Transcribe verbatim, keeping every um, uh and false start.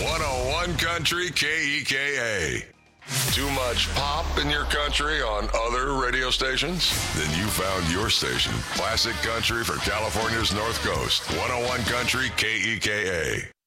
one oh one Country K E K A. Too much pop in your country on other radio stations? Then you found your station. Classic Country for California's North Coast. one oh one Country K E K A.